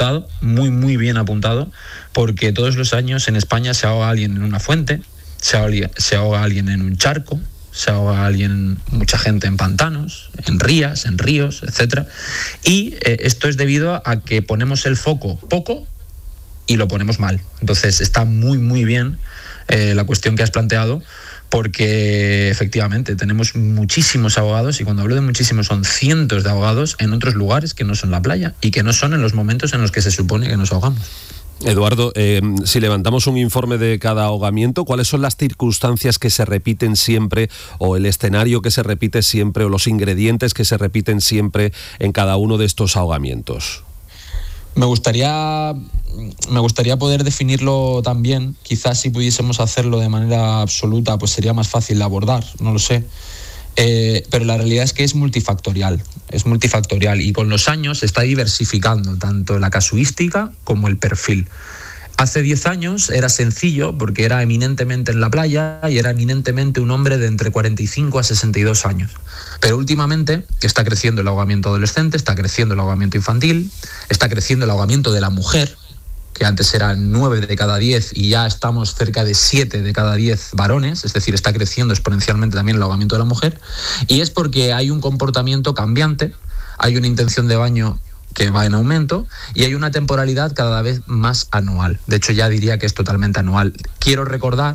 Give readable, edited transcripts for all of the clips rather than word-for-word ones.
apuntado, muy bien apuntado, porque todos los años en España se ahoga alguien en una fuente, se ahoga alguien en un charco, se ahoga mucha gente en pantanos, en rías, en ríos, etcétera. Y esto es debido a que ponemos el foco poco y lo ponemos mal. Entonces está muy bien la cuestión que has planteado, porque efectivamente tenemos muchísimos ahogados, y cuando hablo de muchísimos son cientos de ahogados en otros lugares que no son la playa y que no son en los momentos en los que se supone que nos ahogamos. Eduardo, si levantamos un informe de cada ahogamiento, ¿cuáles son las circunstancias que se repiten siempre, o el escenario que se repite siempre, o los ingredientes que se repiten siempre en cada uno de estos ahogamientos? Me gustaría poder definirlo también. Quizás si pudiésemos hacerlo de manera absoluta, pues sería más fácil de abordar, no lo sé. Pero la realidad es que es multifactorial, y con los años se está diversificando tanto la casuística como el perfil. Hace 10 años era sencillo porque era eminentemente en la playa y era eminentemente un hombre de entre 45 a 62 años. Pero últimamente está creciendo el ahogamiento adolescente, está creciendo el ahogamiento infantil, está creciendo el ahogamiento de la mujer, que antes eran 9 de cada 10 y ya estamos cerca de 7 de cada 10 varones, es decir, está creciendo exponencialmente también el ahogamiento de la mujer, y es porque hay un comportamiento cambiante, hay una intención de baño que va en aumento y hay una temporalidad cada vez más anual. De hecho, ya diría que es totalmente anual. Quiero recordar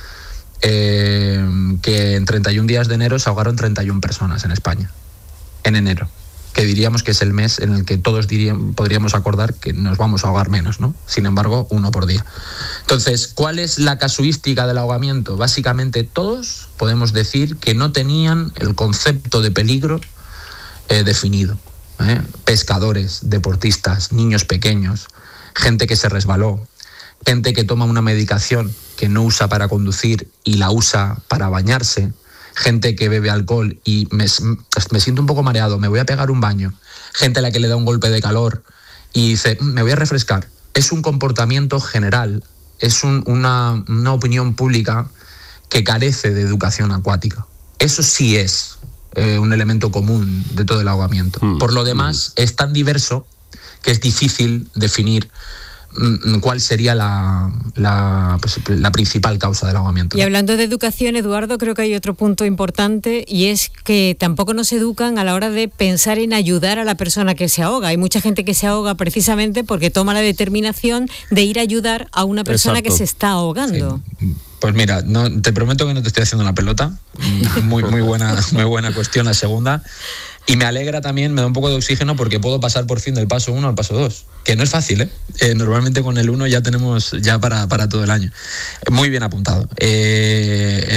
que en 31 días de enero se ahogaron 31 personas en España, en enero, que diríamos que es el mes en el que todos podríamos acordar que nos vamos a ahogar menos, ¿no? Sin embargo, 1 por día. Entonces, ¿cuál es la casuística del ahogamiento? Básicamente todos podemos decir que no tenían el concepto de peligro definido. Pescadores, deportistas, niños pequeños, gente que se resbaló, gente que toma una medicación que no usa para conducir y la usa para bañarse, gente que bebe alcohol y me siento un poco mareado, me voy a pegar un baño, gente a la que le da un golpe de calor y dice, me voy a refrescar. Es un comportamiento general, es una opinión pública que carece de educación acuática. Eso sí es un elemento común de todo el ahogamiento. Por lo demás, es tan diverso que es difícil definir cuál sería la principal causa del ahogamiento. Y hablando de educación, Eduardo, creo que hay otro punto importante, y es que tampoco nos educan a la hora de pensar en ayudar a la persona que se ahoga. Hay mucha gente que se ahoga precisamente porque toma la determinación de ir a ayudar a una persona que se está ahogando. Sí. Pues mira, te prometo que no te estoy haciendo la pelota. Muy buena cuestión la segunda. Y me alegra también, me da un poco de oxígeno porque puedo pasar por fin del paso 1 al paso 2. Que no es fácil, normalmente con el 1 ya tenemos para todo el año. Muy bien apuntado. Se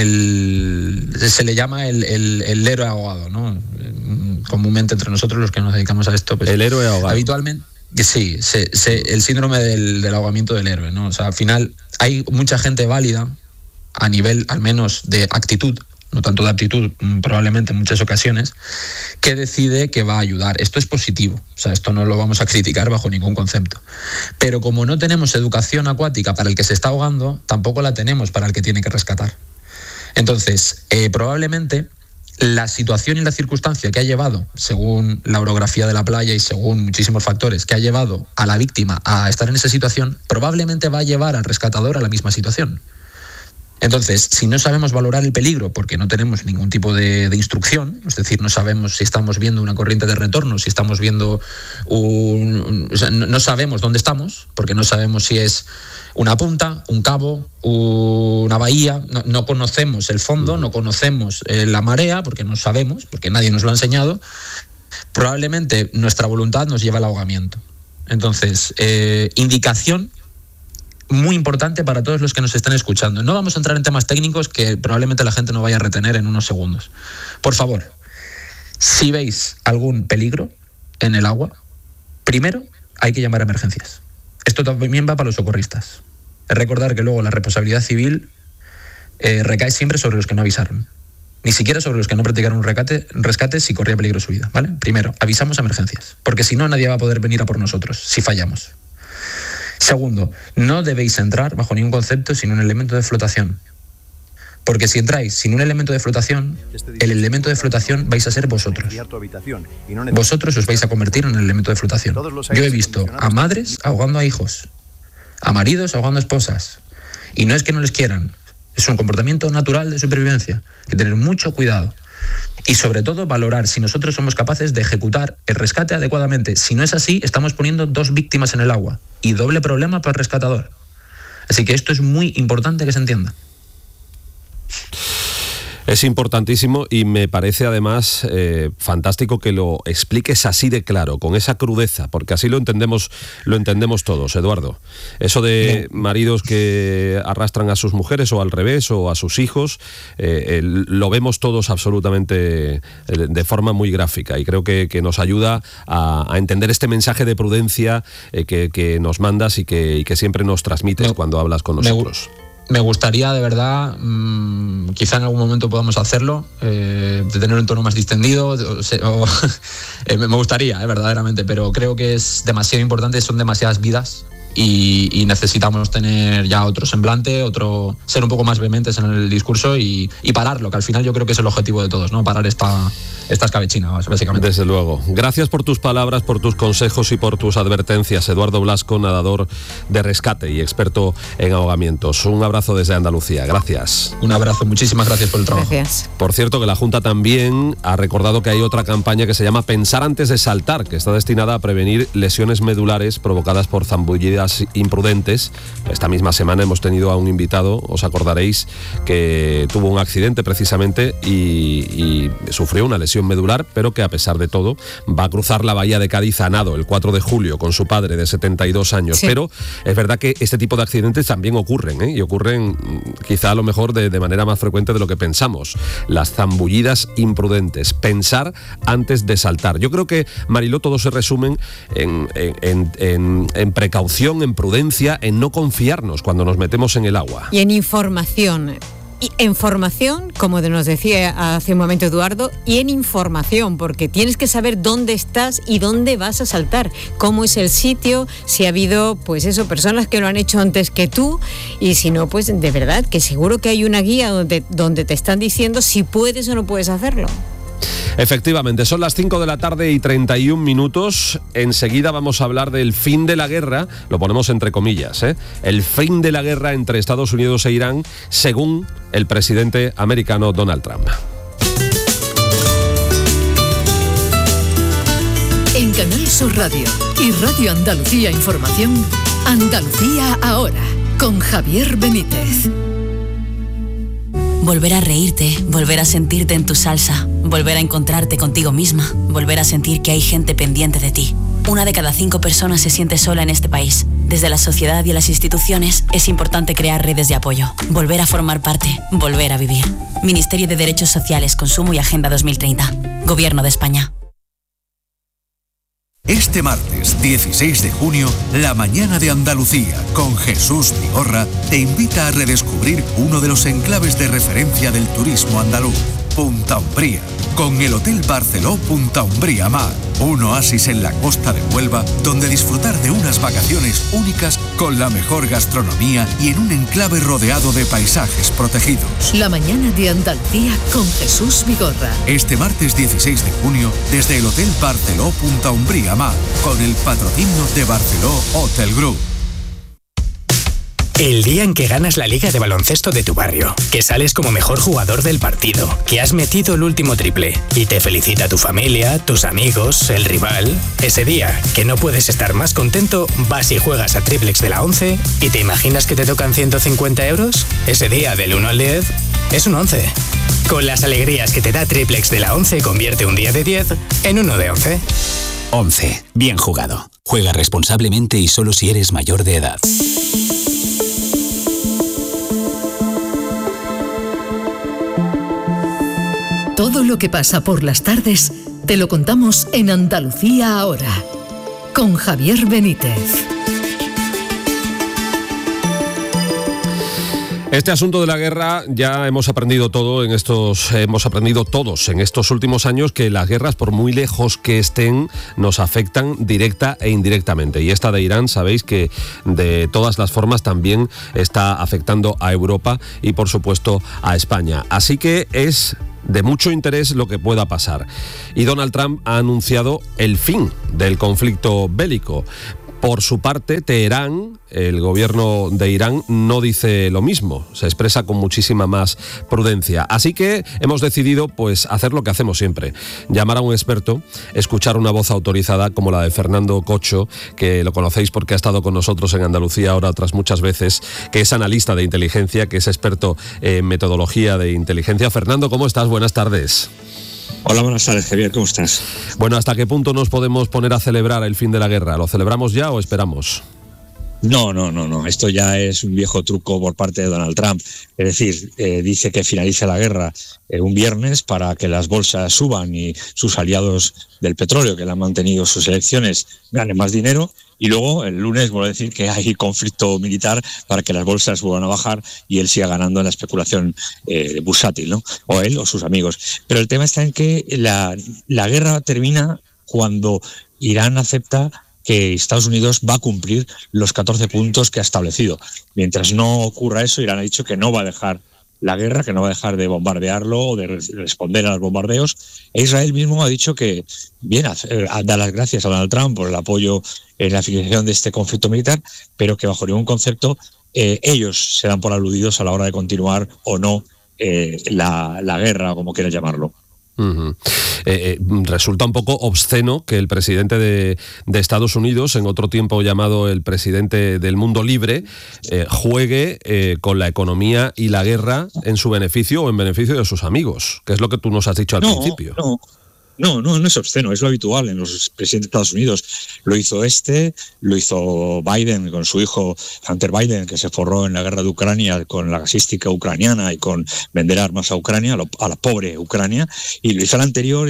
le llama el héroe ahogado, ¿no? Comúnmente entre nosotros los que nos dedicamos a esto. Pues, el héroe ahogado. Habitualmente. Sí, el síndrome del ahogamiento del héroe, ¿no? O sea, al final hay mucha gente válida a nivel al menos de actitud, no tanto de aptitud, probablemente en muchas ocasiones, que decide que va a ayudar. Esto es positivo, o sea, esto no lo vamos a criticar bajo ningún concepto. Pero como no tenemos educación acuática para el que se está ahogando, tampoco la tenemos para el que tiene que rescatar. Entonces, probablemente la situación y la circunstancia que ha llevado, según la orografía de la playa y según muchísimos factores, que ha llevado a la víctima a estar en esa situación, probablemente va a llevar al rescatador a la misma situación. Entonces, si no sabemos valorar el peligro porque no tenemos ningún tipo de instrucción, es decir, no sabemos si estamos viendo una corriente de retorno, si estamos viendo no sabemos dónde estamos, porque no sabemos si es una punta, un cabo, una bahía, no conocemos el fondo, no conocemos la marea, porque no sabemos, porque nadie nos lo ha enseñado, probablemente nuestra voluntad nos lleva al ahogamiento. Entonces, indicación muy importante para todos los que nos están escuchando. No vamos a entrar en temas técnicos que probablemente la gente no vaya a retener en unos segundos. Por favor, si veis algún peligro en el agua, primero hay que llamar a emergencias. Esto también va para los socorristas. Es recordar que luego la responsabilidad civil recae siempre sobre los que no avisaron. Ni siquiera sobre los que no practicaron un rescate si corría peligro su vida, ¿vale? Primero, avisamos a emergencias, porque si no, nadie va a poder venir a por nosotros si fallamos. Segundo, no debéis entrar bajo ningún concepto sin un elemento de flotación. Porque si entráis sin un elemento de flotación, el elemento de flotación vais a ser vosotros. Vosotros os vais a convertir en el elemento de flotación. Yo he visto a madres ahogando a hijos, a maridos ahogando a esposas. Y no es que no les quieran, es un comportamiento natural de supervivencia. Hay que tener mucho cuidado. Y sobre todo valorar si nosotros somos capaces de ejecutar el rescate adecuadamente. Si no es así, estamos poniendo 2 víctimas en el agua y doble problema para el rescatador. Así que esto es muy importante que se entienda. Es importantísimo y me parece además fantástico que lo expliques así de claro, con esa crudeza, porque así lo entendemos todos, Eduardo. Eso de maridos que arrastran a sus mujeres o al revés, o a sus hijos, lo vemos todos absolutamente de forma muy gráfica, y creo que nos ayuda a entender este mensaje de prudencia que nos mandas y que siempre nos transmites cuando hablas con nosotros. Me gustaría, de verdad, quizá en algún momento podamos hacerlo, de tener un tono más distendido, me gustaría, verdaderamente, pero creo que es demasiado importante, son demasiadas vidas y necesitamos tener ya otro semblante, ser un poco más vehementes en el discurso y pararlo, que al final yo creo que es el objetivo de todos, ¿no? Parar esta escabechina, básicamente. Desde luego. Gracias por tus palabras, por tus consejos y por tus advertencias. Eduardo Blasco, nadador de rescate y experto en ahogamientos. Un abrazo desde Andalucía. Gracias. Un abrazo. Muchísimas gracias por el trabajo. Gracias. Por cierto, que la Junta también ha recordado que hay otra campaña que se llama Pensar antes de saltar, que está destinada a prevenir lesiones medulares provocadas por zambullidas imprudentes. Esta misma semana hemos tenido a un invitado, os acordaréis, que tuvo un accidente precisamente y sufrió una lesión medular, pero que a pesar de todo va a cruzar la bahía de Cádiz a nado el 4 de julio con su padre de 72 años. Sí. Pero es verdad que este tipo de accidentes también ocurren, y ocurren quizá a lo mejor de manera más frecuente de lo que pensamos. Las zambullidas imprudentes. Pensar antes de saltar. Yo creo que, Mariló, todo se resumen en precaución, en prudencia, en no confiarnos cuando nos metemos en el agua. Y en información. Y en formación, como nos decía hace un momento Eduardo, y en información, porque tienes que saber dónde estás y dónde vas a saltar, cómo es el sitio, si ha habido, pues eso, personas que lo han hecho antes que tú, y si no, pues de verdad, que seguro que hay una guía donde te están diciendo si puedes o no puedes hacerlo. Efectivamente, son las 5 de la tarde y 31 minutos. Enseguida vamos a hablar del fin de la guerra, lo ponemos entre comillas, el fin de la guerra entre Estados Unidos e Irán, según el presidente americano Donald Trump. En Canal Sur Radio y Radio Andalucía Información, Andalucía Ahora, con Javier Benítez. Volver a reírte, volver a sentirte en tu salsa, volver a encontrarte contigo misma, volver a sentir que hay gente pendiente de ti. 1 de cada 5 personas se siente sola en este país. Desde la sociedad y las instituciones es importante crear redes de apoyo, volver a formar parte, volver a vivir. Ministerio de Derechos Sociales, Consumo y Agenda 2030. Gobierno de España. Este martes 16 de junio, La Mañana de Andalucía, con Jesús Vigorra, te invita a redescubrir uno de los enclaves de referencia del turismo andaluz, Punta Umbría, con el Hotel Barceló Punta Umbría Mar, un oasis en la costa de Huelva, donde disfrutar de unas vacaciones únicas con la mejor gastronomía y en un enclave rodeado de paisajes protegidos. La Mañana de Andalucía con Jesús Vigorra. Este martes 16 de junio, desde el Hotel Barceló Punta Umbría Mar, con el patrocinio de Barceló Hotel Group. El día en que ganas la liga de baloncesto de tu barrio, que sales como mejor jugador del partido, que has metido el último triple y te felicita tu familia, tus amigos, el rival. Ese día, que no puedes estar más contento, vas y juegas a Triplex de la 11 y te imaginas que te tocan 150 euros. Ese día, del 1 al 10, es un 11. Con las alegrías que te da Triplex de la 11, convierte un día de 10 en uno de 11. 11. Bien jugado. Juega responsablemente y solo si eres mayor de edad. Todo lo que pasa por las tardes te lo contamos en Andalucía Ahora, con Javier Benítez. Este asunto de la guerra ya hemos aprendido todos en estos últimos años que las guerras, por muy lejos que estén, nos afectan directa e indirectamente. Y esta de Irán, sabéis que de todas las formas también está afectando a Europa y, por supuesto, a España. Así que es de mucho interés lo que pueda pasar. Y Donald Trump ha anunciado el fin del conflicto bélico. Por su parte, Teherán, el gobierno de Irán, no dice lo mismo, se expresa con muchísima más prudencia. Así que hemos decidido pues hacer lo que hacemos siempre, llamar a un experto, escuchar una voz autorizada como la de Fernando Cocho, que lo conocéis porque ha estado con nosotros en Andalucía ahora otras muchas veces, que es analista de inteligencia, que es experto en metodología de inteligencia. Fernando, ¿cómo estás? Buenas tardes. Hola, buenas tardes, Javier, ¿cómo estás? Bueno, ¿hasta qué punto nos podemos poner a celebrar el fin de la guerra? ¿Lo celebramos ya o esperamos? No. Esto ya es un viejo truco por parte de Donald Trump. Es decir, dice que finaliza la guerra un viernes para que las bolsas suban y sus aliados del petróleo, que le han mantenido sus elecciones, ganen más dinero. Y luego el lunes vuelve a decir que hay conflicto militar para que las bolsas vuelvan a bajar y él siga ganando en la especulación bursátil, ¿no? O él o sus amigos. Pero el tema está en que la guerra termina cuando Irán acepta que Estados Unidos va a cumplir los 14 puntos que ha establecido. Mientras no ocurra eso, Irán ha dicho que no va a dejar la guerra, que no va a dejar de bombardearlo o de responder a los bombardeos. E Israel mismo ha dicho que, bien, da las gracias a Donald Trump por el apoyo en la finalización de este conflicto militar, pero que bajo ningún concepto ellos se dan por aludidos a la hora de continuar o no la guerra, como quieras llamarlo. Uh-huh. Resulta un poco obsceno que el presidente de Estados Unidos, en otro tiempo llamado el presidente del mundo libre, juegue con la economía y la guerra en su beneficio o en beneficio de sus amigos, que es lo que tú nos has dicho al principio. No es obsceno, es lo habitual en los presidentes de Estados Unidos. Lo hizo Biden con su hijo Hunter Biden, que se forró en la guerra de Ucrania con la gasística ucraniana y con vender armas a Ucrania, a la pobre Ucrania, y lo hizo el anterior.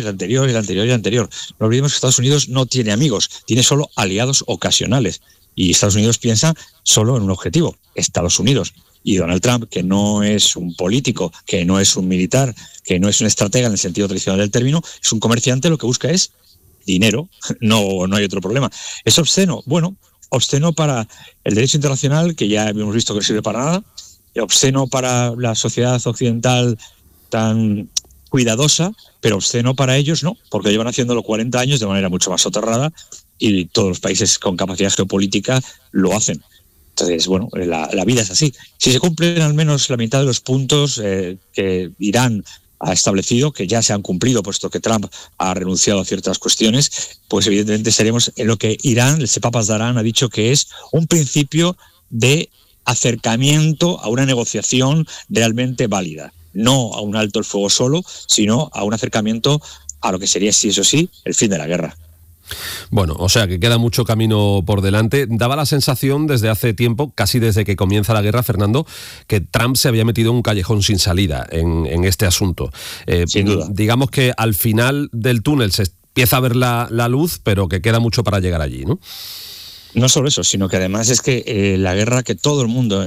No olvidemos que Estados Unidos no tiene amigos, tiene solo aliados ocasionales. Y Estados Unidos piensa solo en un objetivo, Estados Unidos. Y Donald Trump, que no es un político, que no es un militar, que no es un estratega en el sentido tradicional del término, es un comerciante, lo que busca es dinero, no hay otro problema. ¿Es obsceno? Bueno, obsceno para el derecho internacional, que ya hemos visto que no sirve para nada, obsceno para la sociedad occidental tan cuidadosa, pero obsceno para ellos no, porque llevan haciéndolo 40 años de manera mucho más soterrada y todos los países con capacidad geopolítica lo hacen. Entonces, bueno, la vida es así. Si se cumplen al menos la mitad de los puntos que Irán ha establecido, que ya se han cumplido, puesto que Trump ha renunciado a ciertas cuestiones, pues evidentemente estaremos en lo que Irán, el Sepapas Darán, ha dicho que es un principio de acercamiento a una negociación realmente válida. No a un alto el fuego solo, sino a un acercamiento a lo que sería, sí, eso sí, el fin de la guerra. Bueno, o sea que queda mucho camino por delante. Daba la sensación desde hace tiempo, casi desde que comienza la guerra, Fernando, que Trump se había metido en un callejón sin salida en este asunto. Sin duda. Digamos que al final del túnel se empieza a ver la luz, pero que queda mucho para llegar allí, ¿no? No solo eso, sino que además es que la guerra que todo el mundo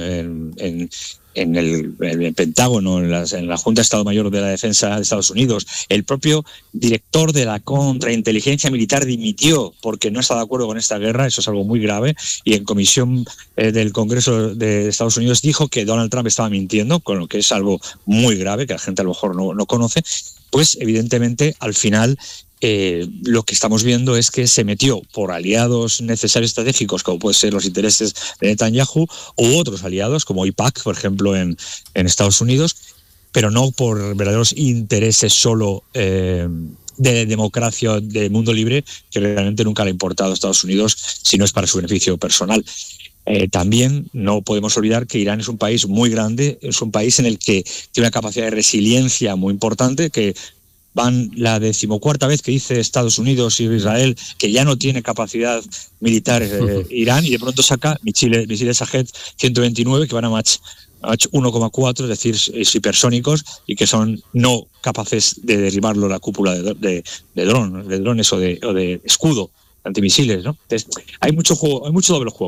en el Pentágono, en la Junta de Estado Mayor de la Defensa de Estados Unidos, el propio director de la contrainteligencia militar dimitió porque no está de acuerdo con esta guerra. Eso es algo muy grave, y en comisión del Congreso de Estados Unidos dijo que Donald Trump estaba mintiendo, con lo que es algo muy grave, que la gente a lo mejor no conoce. Pues evidentemente al final lo que estamos viendo es que se metió por aliados necesarios estratégicos, como pueden ser los intereses de Netanyahu, u otros aliados, como AIPAC, por ejemplo, en Estados Unidos, pero no por verdaderos intereses solo de democracia, de mundo libre, que realmente nunca le ha importado a Estados Unidos, si no es para su beneficio personal. También no podemos olvidar que Irán es un país muy grande, es un país en el que tiene una capacidad de resiliencia muy importante, que van la 14ª vez que dice Estados Unidos y Israel que ya no tiene capacidad militar Irán, y de pronto saca misiles Shahed 129 que van a Mach 1,4, es decir, hipersónicos, y que son no capaces de derribarlo la cúpula de drones o de escudo antimisiles, ¿no? Entonces, hay mucho juego, hay mucho doble juego.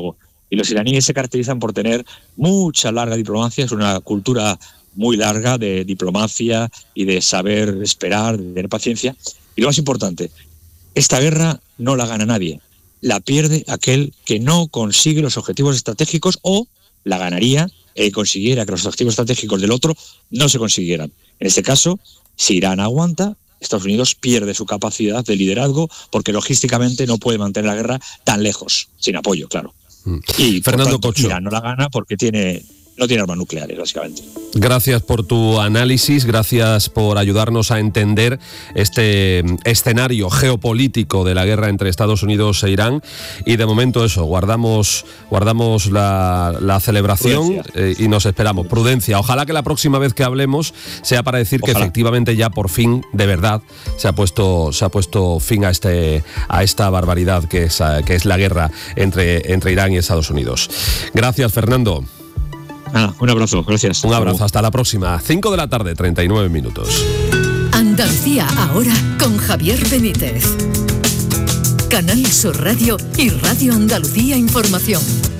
Y los iraníes se caracterizan por tener mucha larga diplomacia, es una cultura muy larga de diplomacia y de saber esperar, de tener paciencia. Y lo más importante, esta guerra no la gana nadie, la pierde aquel que no consigue los objetivos estratégicos, o la ganaría el que consiguiera que los objetivos estratégicos del otro no se consiguieran. En este caso, si Irán aguanta, Estados Unidos pierde su capacidad de liderazgo porque logísticamente no puede mantener la guerra tan lejos, sin apoyo, claro. Y Fernando Cocho, Irán no la gana porque no tiene armas nucleares, básicamente. Gracias por tu análisis, gracias por ayudarnos a entender este escenario geopolítico de la guerra entre Estados Unidos e Irán. Y de momento eso, guardamos la celebración y nos esperamos. Prudencia. Ojalá que la próxima vez que hablemos sea para decir que efectivamente ya por fin, de verdad, se ha puesto fin a esta barbaridad que es la guerra entre Irán y Estados Unidos. Gracias, Fernando. Un abrazo, gracias. Un abrazo, hasta la próxima. 5 de la tarde, 39 minutos. Andalucía ahora con Javier Benítez. Canal Sur Radio y Radio Andalucía Información.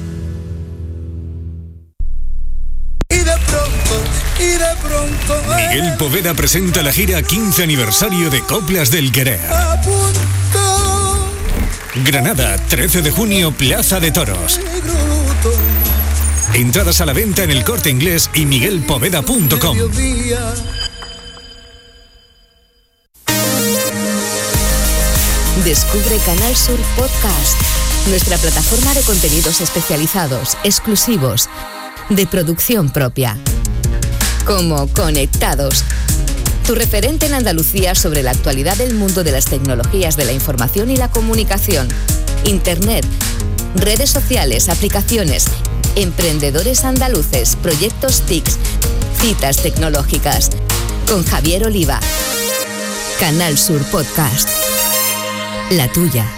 Y de pronto Miguel Poveda presenta la gira 15 aniversario de Coplas del Querer. Granada, 13 de junio, Plaza de Toros. Entradas a la venta en El Corte Inglés y miguelpoveda.com. Descubre Canal Sur Podcast, nuestra plataforma de contenidos especializados, exclusivos, de producción propia. Como Conectados, tu referente en Andalucía sobre la actualidad del mundo de las tecnologías de la información y la comunicación, Internet, redes sociales, aplicaciones, emprendedores andaluces, proyectos TICs, citas tecnológicas. Con Javier Oliva. Canal Sur Podcast. La tuya.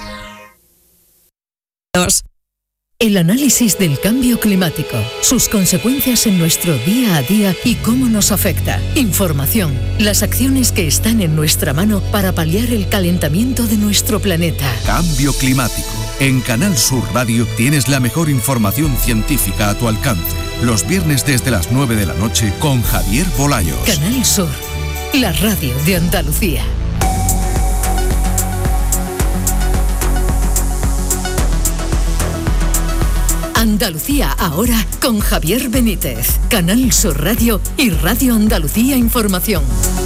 El análisis del cambio climático, sus consecuencias en nuestro día a día y cómo nos afecta. Información, las acciones que están en nuestra mano para paliar el calentamiento de nuestro planeta. Cambio climático. En Canal Sur Radio tienes la mejor información científica a tu alcance. Los viernes desde las 9 de la noche con Javier Bolayos. Canal Sur, la radio de Andalucía. Andalucía ahora con Javier Benítez. Canal Sur Radio y Radio Andalucía Información.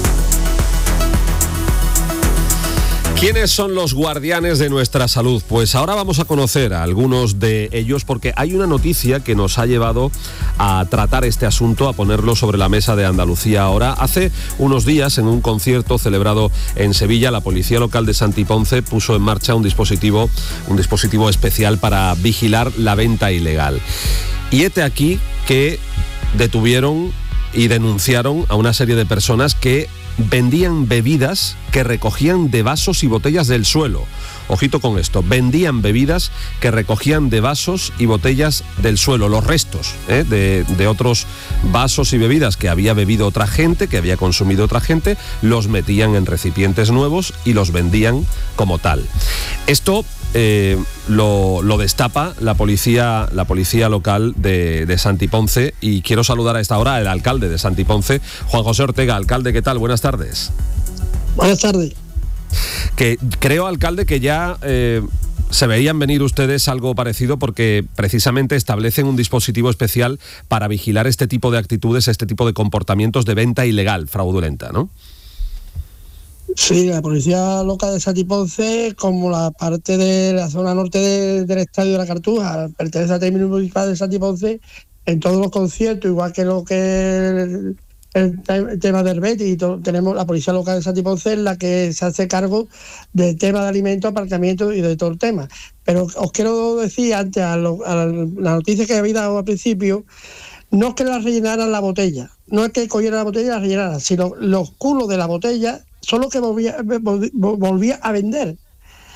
¿Quiénes son los guardianes de nuestra salud? Pues ahora vamos a conocer a algunos de ellos, porque hay una noticia que nos ha llevado a tratar este asunto, a ponerlo sobre la mesa de Andalucía ahora. Hace unos días, en un concierto celebrado en Sevilla, la Policía Local de Santiponce puso en marcha un dispositivo especial para vigilar la venta ilegal. Y hete aquí que detuvieron y denunciaron a una serie de personas que vendían bebidas que recogían de vasos y botellas del suelo. Ojito con esto, vendían bebidas que recogían de vasos y botellas del suelo, los restos de otros vasos y bebidas que había bebido otra gente, que había consumido otra gente, los metían en recipientes nuevos y los vendían como tal. Esto lo destapa la policía local de Santiponce, y quiero saludar a esta hora al alcalde de Santiponce, Juan José Ortega. Alcalde, ¿qué tal? Buenas tardes. Buenas tardes. Que creo, alcalde, que ya se veían venir ustedes algo parecido, porque precisamente establecen un dispositivo especial para vigilar este tipo de actitudes, este tipo de comportamientos de venta ilegal, fraudulenta, ¿no? Sí, la Policía Local de Santiponce, como la parte de la zona norte del Estadio de la Cartuja, pertenece al término municipal de Santiponce, en todos los conciertos, igual que lo que el tema del Betis, tenemos la Policía Local de Santiponce, en la que se hace cargo del tema de alimentos, aparcamiento y de todo el tema. Pero os quiero decir, antes, a la noticia que habéis dado al principio, no es que la rellenaran la botella, no es que cogieran la botella y la rellenaran, sino los culos de la botella son los que volvía a vender.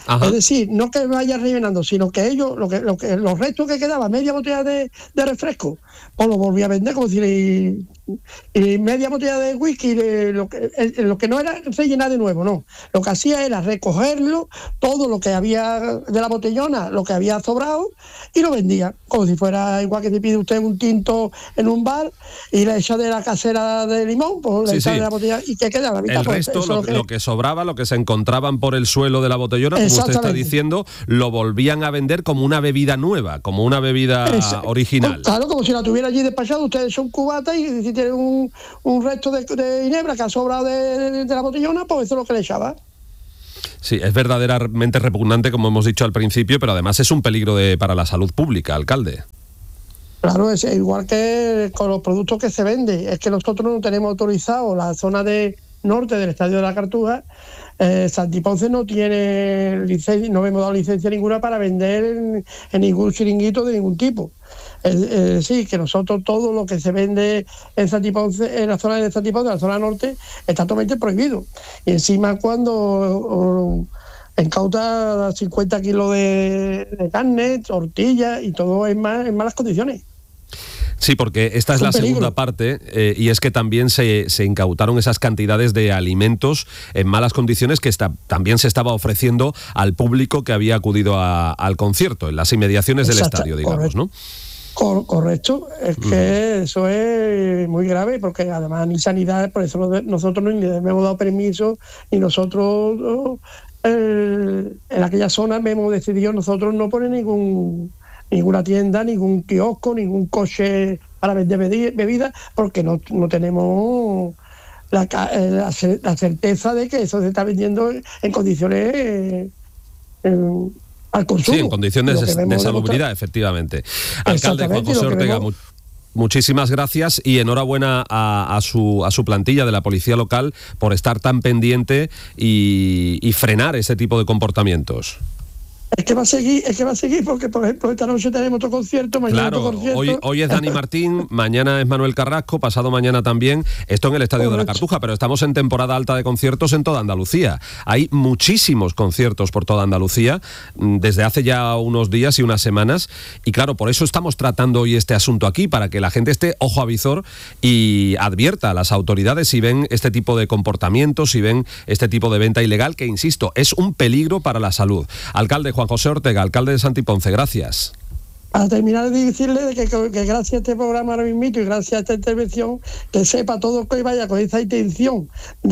Es decir, no que vaya rellenando, sino que ellos, los restos que quedaba, media botella de refresco, pues lo volvía a vender como si y media botella de whisky, lo que no era rellenar de nuevo, no. Lo que hacía era recogerlo, todo lo que había de la botellona, lo que había sobrado, y lo vendía, como si fuera igual que si pide usted un tinto en un bar y le echa de la casera de limón, pues le echa de la botella y que queda la mitad. El resto, lo que sobraba, lo que se encontraban por el suelo de la botellona, como usted está diciendo, lo volvían a vender como una bebida nueva, como una bebida original. Claro, como si la tuviera allí despachado, ustedes son cubata y si tienen un resto de ginebra que ha sobrado de la botellona, pues eso es lo que le echaba. Sí, es verdaderamente repugnante, como hemos dicho al principio, pero además es un peligro para la salud pública, alcalde. Claro, es igual que con los productos que se venden. Es que nosotros no tenemos autorizado la zona de norte del Estadio de la Cartuja. Santiponce no tiene licencia, no hemos dado licencia ninguna para vender en ningún chiringuito de ningún tipo. Sí, que nosotros todo lo que se vende en Santiponce, en la zona de Santiponce, en la zona norte, está totalmente prohibido. Y encima cuando incauta 50 kilos de carne, tortillas y todo en malas condiciones. Sí, porque esta es la segunda parte y es que también se incautaron esas cantidades de alimentos en malas condiciones que también se estaba ofreciendo al público que había acudido al concierto, en las inmediaciones del estadio, digamos, ¿no? Correcto, es que eso es muy grave porque además ni sanidad, por eso nosotros no hemos dado permiso y nosotros en aquella zona hemos decidido nosotros no poner ninguna tienda, ningún kiosco, ningún coche para vender bebidas porque no tenemos la certeza de que eso se está vendiendo en condiciones al consumo. Sí, en condiciones de salubridad, efectivamente. Alcalde Juan José Ortega, muchísimas gracias y enhorabuena a su plantilla de la policía local por estar tan pendiente y frenar ese tipo de comportamientos. Es que va a seguir porque, por ejemplo, esta noche tenemos otro concierto, mañana otro concierto. Hoy es Dani Martín, mañana es Manuel Carrasco, pasado mañana también. Esto en el Estadio de la Cartuja, pero estamos en temporada alta de conciertos en toda Andalucía. Hay muchísimos conciertos por toda Andalucía desde hace ya unos días y unas semanas. Y claro, por eso estamos tratando hoy este asunto aquí, para que la gente esté ojo a visor y advierta a las autoridades si ven este tipo de comportamientos, si ven este tipo de venta ilegal, que insisto, es un peligro para la salud. Alcalde Juan José Ortega, alcalde de Santiponce, gracias. Para terminar de decirle que gracias a este programa ahora mismo y gracias a esta intervención, que sepa todo que vaya con esa intención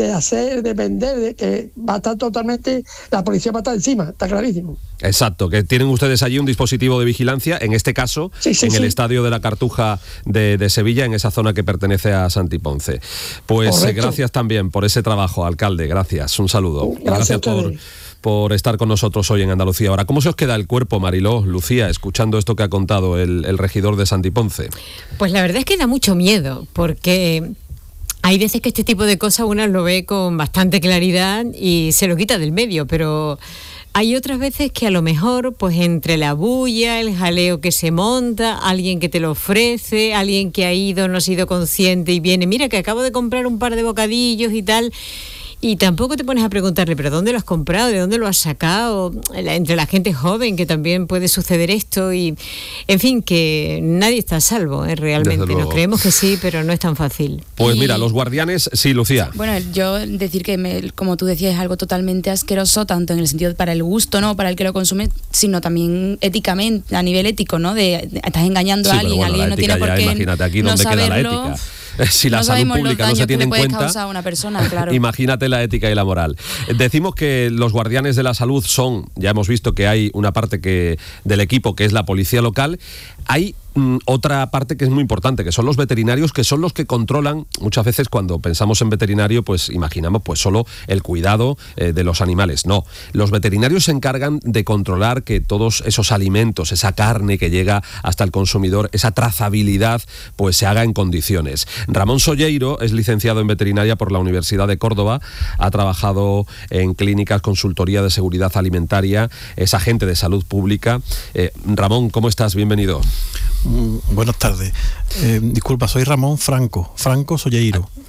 de vender, de que va a estar totalmente, la policía va a estar encima, está clarísimo. Exacto, que tienen ustedes allí un dispositivo de vigilancia, en este caso, el Estadio de la Cartuja de Sevilla, en esa zona que pertenece a Santiponce. Pues gracias también por ese trabajo, alcalde, gracias, un saludo. Gracias por estar con nosotros hoy en Andalucía. Ahora, ¿cómo se os queda el cuerpo, Mariló, Lucía, escuchando esto que ha contado el regidor de Santiponce? Pues la verdad es que da mucho miedo, porque hay veces que este tipo de cosas uno lo ve con bastante claridad y se lo quita del medio, pero hay otras veces que a lo mejor, pues entre la bulla, el jaleo que se monta, alguien que te lo ofrece, alguien que ha ido, no ha sido consciente y viene, mira que acabo de comprar un par de bocadillos y tal, y tampoco te pones a preguntarle, ¿pero dónde lo has comprado? ¿De dónde lo has sacado? Entre la gente joven, que también puede suceder esto, y en fin, que nadie está a salvo, realmente. Nos creemos que sí, pero no es tan fácil. Pues mira, los guardianes, sí, Lucía. Bueno, yo decir que, como tú decías, es algo totalmente asqueroso, tanto en el sentido para el gusto, ¿no?, para el que lo consume, sino también éticamente, a nivel ético, ¿no? Estás engañando a alguien, alguien no tiene por qué. Imagínate aquí dónde queda la ética. Si la salud pública no se tiene en cuenta, a una persona, claro. Imagínate la ética y la moral. Decimos que los guardianes de la salud son, ya hemos visto que hay una parte del equipo que es la policía local, hay otra parte que es muy importante, que son los veterinarios, que son los que controlan. Muchas veces cuando pensamos en veterinario, pues imaginamos pues solo el cuidado de los animales. No, los veterinarios se encargan de controlar que todos esos alimentos, esa carne que llega hasta el consumidor, esa trazabilidad, pues se haga en condiciones. Ramón Solleiro es licenciado en veterinaria por la Universidad de Córdoba, ha trabajado en clínicas, consultoría de seguridad alimentaria, es agente de salud pública. Ramón, ¿cómo estás? Bienvenido. Buenas tardes. Disculpa, soy Ramón Franco Solleiro.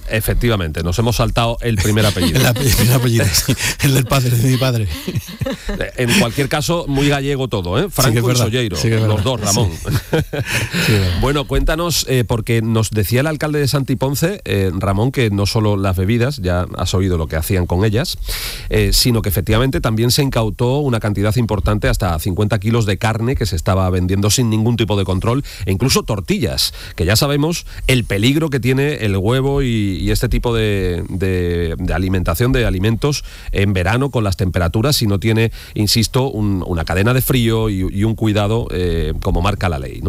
Efectivamente, nos hemos saltado el primer apellido. El primer apellido, sí, el del padre, de mi padre. En cualquier caso, muy gallego todo, ¿eh? Franco y Solleiro, los dos, Ramón. Sí. Bueno, cuéntanos, porque nos decía el alcalde de Santiponce, Ramón, que no solo las bebidas, ya has oído lo que hacían con ellas, sino que efectivamente también se incautó una cantidad importante, hasta 50 kilos de carne que se estaba vendiendo sin ningún tipo de control, e incluso tortillas, que ya sabemos el peligro que tiene el huevo y este tipo de alimentación, de alimentos en verano con las temperaturas, si no tiene, insisto, una cadena de frío y un cuidado como marca la ley, ¿no?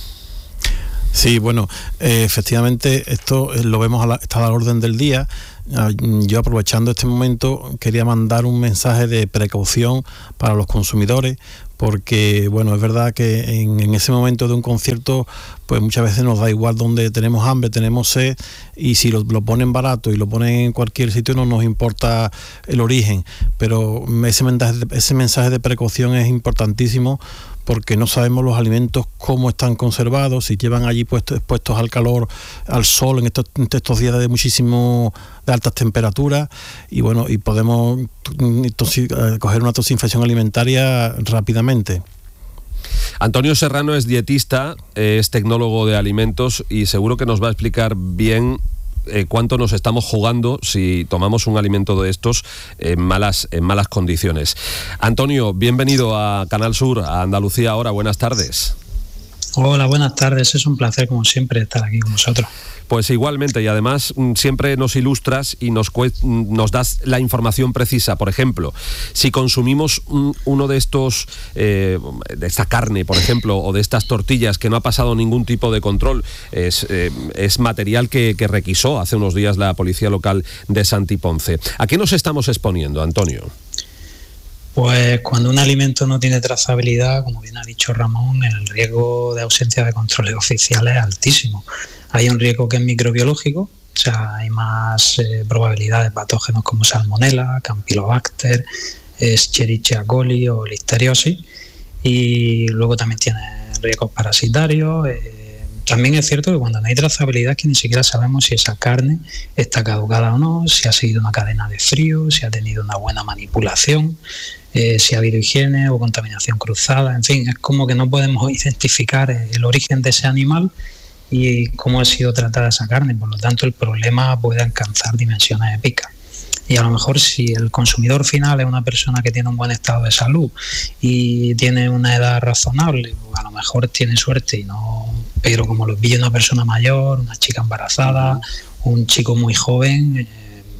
Sí, bueno, efectivamente esto lo vemos está a la orden del día. Yo, aprovechando este momento, quería mandar un mensaje de precaución para los consumidores, porque bueno, es verdad que en ese momento de un concierto, pues muchas veces nos da igual donde tenemos hambre, tenemos sed, y si lo ponen barato y lo ponen en cualquier sitio no nos importa el origen, pero ese mensaje de precaución es importantísimo, porque no sabemos los alimentos cómo están conservados, si llevan allí expuestos al calor, al sol, en estos días de altas temperaturas, y bueno, y podemos coger una toxinfección alimentaria rápidamente. Antonio Serrano es dietista, es tecnólogo de alimentos y seguro que nos va a explicar bien cuánto nos estamos jugando si tomamos un alimento de estos en malas condiciones. Antonio, bienvenido a Canal Sur, a Andalucía Ahora, buenas tardes. Hola, buenas tardes, es un placer como siempre estar aquí con vosotros. Pues igualmente, y además siempre nos ilustras y nos das la información precisa. Por ejemplo, si consumimos uno de estos, de esta carne, por ejemplo, o de estas tortillas que no ha pasado ningún tipo de control, es material que requisó hace unos días la policía local de Santiponce. ¿A qué nos estamos exponiendo, Antonio? Pues cuando un alimento no tiene trazabilidad, como bien ha dicho Ramón, el riesgo de ausencia de controles oficiales es altísimo. Hay un riesgo que es microbiológico, o sea, hay más probabilidad de patógenos como Salmonella, Campylobacter, Escherichia coli o Listeriosis, y luego también tiene riesgos parasitarios. También es cierto que cuando no hay trazabilidad es que ni siquiera sabemos si esa carne está caducada o no, si ha seguido una cadena de frío, si ha tenido una buena manipulación, si ha habido higiene o contaminación cruzada. En fin, es como que no podemos identificar el origen de ese animal y cómo ha sido tratada esa carne. Por lo tanto, el problema puede alcanzar dimensiones épicas. Y a lo mejor si el consumidor final es una persona que tiene un buen estado de salud y tiene una edad razonable, pues a lo mejor tiene suerte y no. Pero como lo pilla una persona mayor, una chica embarazada, un chico muy joven,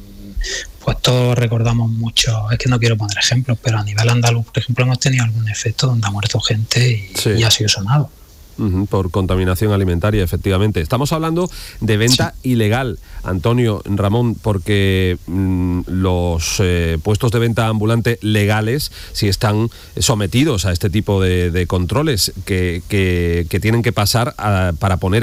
pues todos recordamos mucho. Es que no quiero poner ejemplos, pero a nivel andaluz, por ejemplo, hemos tenido algún efecto donde ha muerto gente y ha sido sonado. Por contaminación alimentaria, efectivamente. Estamos hablando de venta ilegal, Antonio, Ramón, porque los puestos de venta ambulante legales sí están sometidos a este tipo de controles que tienen que pasar para poner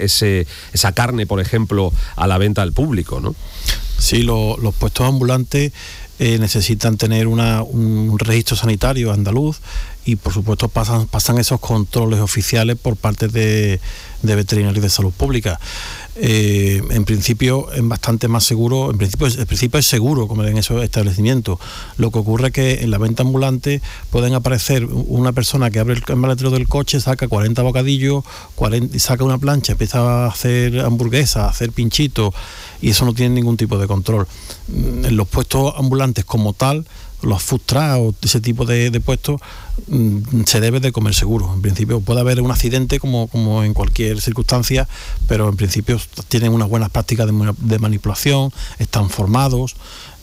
esa carne, por ejemplo, a la venta al público, ¿no? Sí, los puestos ambulantes necesitan tener un registro sanitario andaluz y por supuesto pasan esos controles oficiales por parte de veterinarios de salud pública. En principio es bastante más seguro, en principio es seguro comer en esos establecimientos. Lo que ocurre es que en la venta ambulante pueden aparecer una persona que abre el maletero del coche, saca 40 bocadillos, saca una plancha, empieza a hacer hamburguesas, a hacer pinchitos, y eso no tiene ningún tipo de control. En los puestos ambulantes como tal, los food trucks o ese tipo de puestos, se debe de comer seguro. En principio puede haber un accidente como en cualquier circunstancia, pero en principio tienen unas buenas prácticas de manipulación, están formados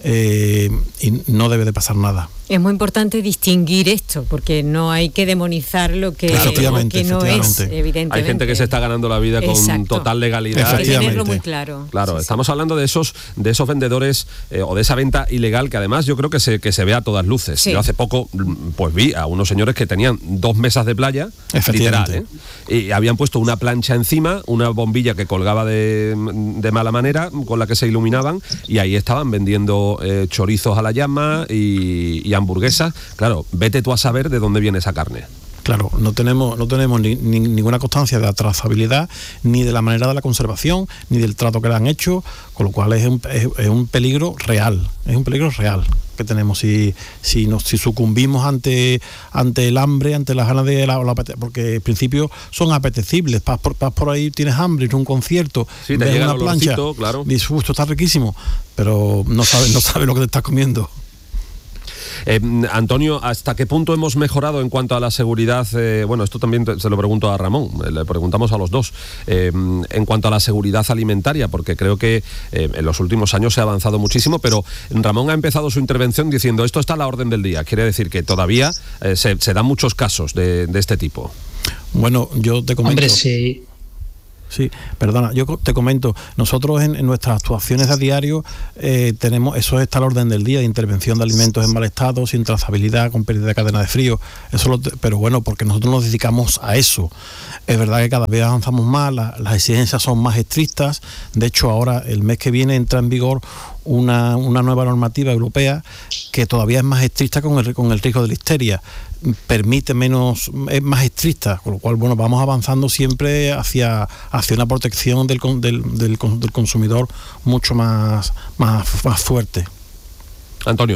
y no debe de pasar nada. Es muy importante distinguir esto, porque no hay que demonizar lo que, claro, no es, evidentemente. Hay gente que se está ganando la vida con total legalidad. Hay que tenerlo muy claro. Claro, estamos hablando de esos vendedores o de esa venta ilegal que además yo creo que se ve a todas luces. Sí. Yo hace poco pues vi a unos señores que tenían 2 mesas de playa, literal, y habían puesto una plancha encima, una bombilla que colgaba de mala manera, con la que se iluminaban, y ahí estaban vendiendo chorizos a la llama y hamburguesas. Claro, vete tú a saber de dónde viene esa carne. Claro, no tenemos ninguna constancia de la trazabilidad, ni de la manera de la conservación, ni del trato que le han hecho, con lo cual es un peligro real, que tenemos si sucumbimos ante el hambre, ante las ganas porque en principio son apetecibles, vas por ahí, tienes hambre, en un concierto, sí, ves una plancha, claro. Dices, esto está riquísimo, pero no sabes lo que te estás comiendo. Antonio, ¿hasta qué punto hemos mejorado en cuanto a la seguridad? Bueno, esto también se lo pregunto a Ramón, le preguntamos a los dos, en cuanto a la seguridad alimentaria, porque creo que en los últimos años se ha avanzado muchísimo, pero Ramón ha empezado su intervención diciendo esto está a la orden del día, quiere decir que todavía se dan muchos casos de este tipo. Bueno, yo te comento... Hombre, sí. Sí, perdona, yo te comento, nosotros en nuestras actuaciones a diario tenemos, eso está a la orden del día, de intervención de alimentos en mal estado, sin trazabilidad, con pérdida de cadena de frío, pero bueno, porque nosotros nos dedicamos a eso. Es verdad que cada vez avanzamos más, las exigencias son más estrictas, de hecho ahora el mes que viene entra en vigor una nueva normativa europea que todavía es más estricta con el riesgo de listeria, permite menos, es más estricta, con lo cual bueno, vamos avanzando siempre hacia una protección del consumidor mucho más fuerte. Antonio.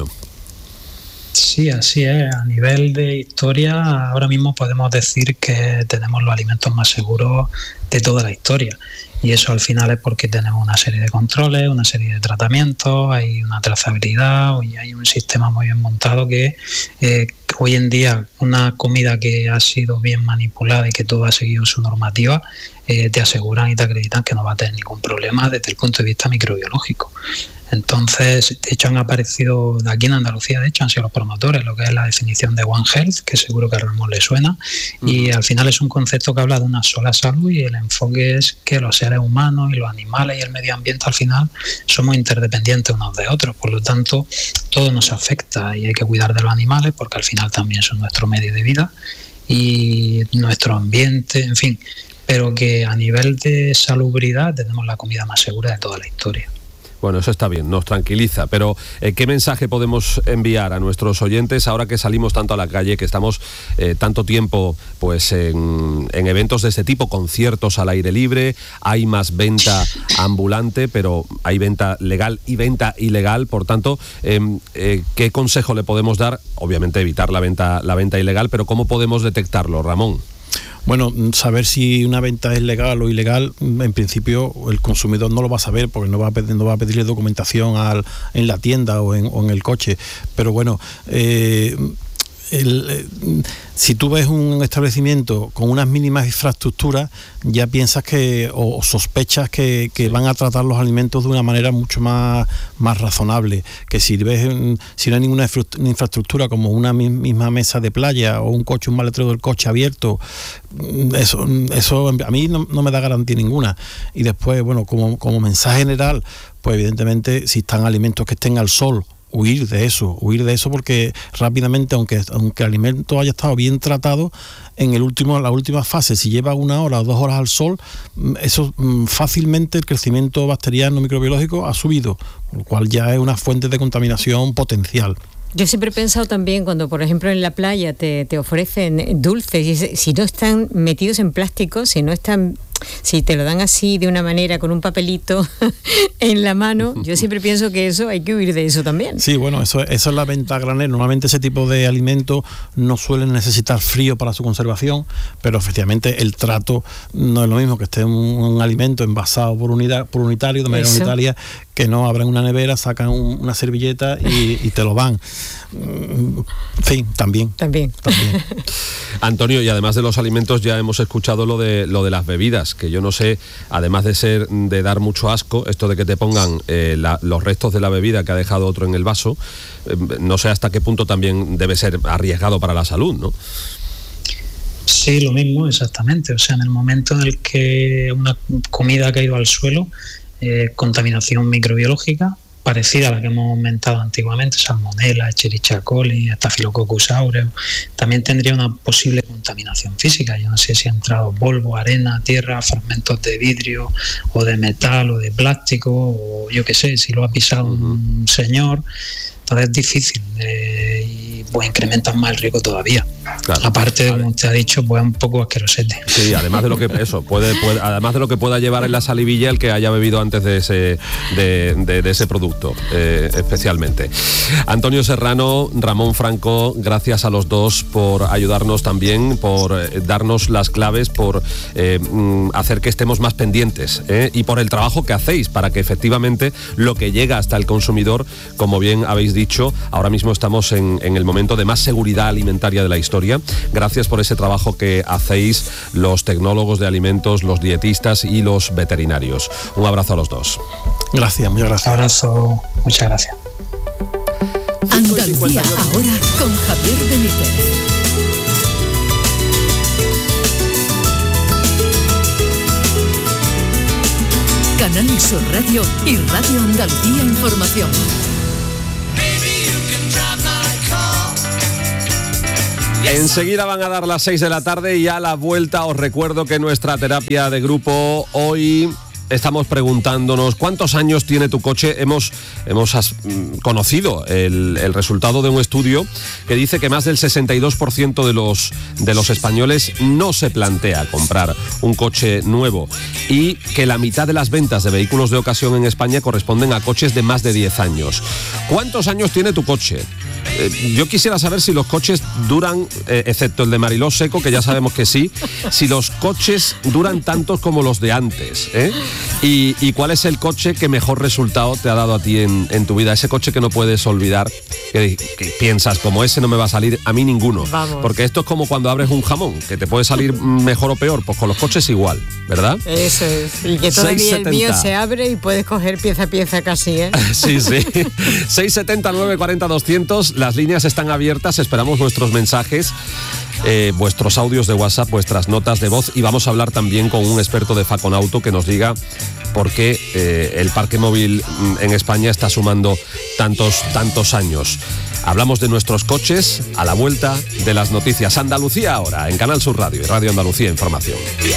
Sí, así es. A nivel de historia, ahora mismo podemos decir que tenemos los alimentos más seguros de toda la historia. Y eso al final es porque tenemos una serie de controles, una serie de tratamientos, hay una trazabilidad y hay un sistema muy bien montado que hoy en día una comida que ha sido bien manipulada y que todo ha seguido su normativa, te aseguran y te acreditan que no va a tener ningún problema desde el punto de vista microbiológico. Entonces, de hecho han aparecido, aquí en Andalucía, de hecho han sido los promotores, lo que es la definición de One Health, que seguro que a Ramón le suena, y al final es un concepto que habla de una sola salud y el enfoque es que los seres humanos y los animales y el medio ambiente al final somos interdependientes unos de otros, por lo tanto todo nos afecta y hay que cuidar de los animales porque al final también son nuestro medio de vida y nuestro ambiente, en fin, pero que a nivel de salubridad tenemos la comida más segura de toda la historia. Bueno, eso está bien, nos tranquiliza, pero ¿qué mensaje podemos enviar a nuestros oyentes ahora que salimos tanto a la calle, que estamos tanto tiempo pues en eventos de este tipo, conciertos al aire libre, hay más venta ambulante, pero hay venta legal y venta ilegal, por tanto, ¿qué consejo le podemos dar? Obviamente evitar la venta ilegal, pero ¿cómo podemos detectarlo, Ramón? Bueno, saber si una venta es legal o ilegal, en principio el consumidor no lo va a saber porque no va a pedirle documentación en la tienda o en el coche. Pero bueno, si tú ves un establecimiento con unas mínimas infraestructuras, ya piensas o sospechas que van a tratar los alimentos de una manera mucho más razonable, que si no hay ninguna infraestructura como una misma mesa de playa o un maletero del coche abierto, eso a mí no me da garantía ninguna. Y después, bueno, como mensaje general, pues evidentemente si están alimentos que estén al sol, huir de eso porque rápidamente, aunque el alimento haya estado bien tratado, en la última fase, si lleva 1 hora o 2 horas al sol, eso fácilmente el crecimiento bacteriano microbiológico ha subido, lo cual ya es una fuente de contaminación potencial. Yo siempre he pensado también cuando, por ejemplo, en la playa te ofrecen dulces, y si no están metidos en plástico, si te lo dan así de una manera con un papelito en la mano, yo siempre pienso que eso hay que huir de eso también. Sí, bueno, eso es la venta a granel. Normalmente ese tipo de alimentos no suelen necesitar frío para su conservación, pero efectivamente el trato no es lo mismo que esté un alimento envasado por unitario, de manera unitaria, que no abran una nevera, sacan una servilleta y te lo dan. En fin, también. Antonio, y además de los alimentos ya hemos escuchado lo de las bebidas, que yo no sé, además de dar mucho asco, esto de que te pongan los restos de la bebida que ha dejado otro en el vaso, no sé hasta qué punto también debe ser arriesgado para la salud, ¿no? Sí, lo mismo, exactamente. O sea, en el momento en el que una comida ha caído al suelo, contaminación microbiológica parecida a la que hemos aumentado antiguamente, Salmonella, Escherichia coli, Staphylococcus aureus, también tendría una posible contaminación física. Yo no sé si ha entrado polvo, arena, tierra, fragmentos de vidrio o de metal o de plástico, o yo qué sé, si lo ha pisado un señor. Entonces es difícil. Y pues incrementan más el riesgo todavía. Claro. Aparte, como usted ha dicho, pues un poco asquerosete. Sí, además de lo que además de lo que pueda llevar en la salivilla el que haya bebido antes de ese producto, especialmente. Antonio Serrano, Ramón Franco, gracias a los dos por ayudarnos también, por darnos las claves, por hacer que estemos más pendientes y por el trabajo que hacéis para que efectivamente lo que llega hasta el consumidor, como bien habéis dicho, ahora mismo estamos en el momento de más seguridad alimentaria de la historia. Gracias por ese trabajo que hacéis los tecnólogos de alimentos, los dietistas y los veterinarios. Un abrazo a los dos. Gracias, muchas gracias. Un abrazo, muchas gracias. Andalucía ahora con Javier Benítez. Canal Sur Radio y Radio Andalucía Información. Enseguida van a dar las 6 de la tarde y a la vuelta os recuerdo que nuestra terapia de grupo hoy estamos preguntándonos cuántos años tiene tu coche. Hemos conocido el resultado de un estudio que dice que más del 62% de los españoles no se plantea comprar un coche nuevo y que la mitad de las ventas de vehículos de ocasión en España corresponden a coches de más de 10 años. ¿Cuántos años tiene tu coche? Yo quisiera saber si los coches duran, excepto el de Mariló Seco, que ya sabemos que sí, si los coches duran tantos como los de antes, ¿eh? Y cuál es el coche que mejor resultado te ha dado a ti en tu vida, ese coche que no puedes olvidar, que piensas, como ese no me va a salir a mí ninguno. Vamos. Porque esto es como cuando abres un jamón, que te puede salir mejor o peor, pues con los coches igual, ¿verdad? Eso es, y que todavía el mío se abre y puedes coger pieza a pieza casi, ¿eh? Sí, sí. 670 940 200, las líneas están abiertas, esperamos vuestros mensajes, vuestros audios de WhatsApp, vuestras notas de voz, y vamos a hablar también con un experto de Faconauto que nos diga por qué el parque móvil en España está sumando tantos años. Hablamos de nuestros coches a la vuelta de las noticias. Andalucía ahora, en Canal Sur Radio y Radio Andalucía Información.